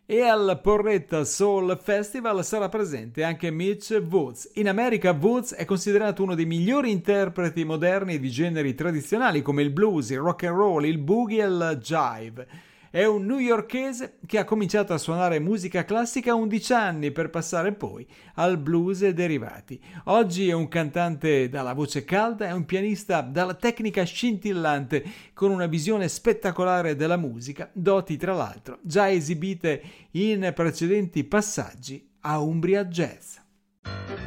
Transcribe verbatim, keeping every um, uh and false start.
E al Porretta Soul Festival sarà presente anche Mitch Woods. In America Woods è considerato uno dei migliori interpreti moderni di generi tradizionali come il blues, il rock and roll, il boogie e il jive. È un newyorkese che ha cominciato a suonare musica classica a undici anni per passare poi al blues e derivati. Oggi è un cantante dalla voce calda e un pianista dalla tecnica scintillante con una visione spettacolare della musica, doti tra l'altro già esibite in precedenti passaggi a Umbria Jazz.